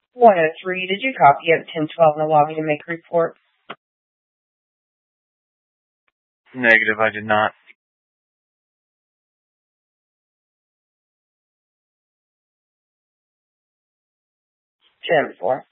103, did you copy up 1012 and allow me to make a report? Negative, I did not. 10-4.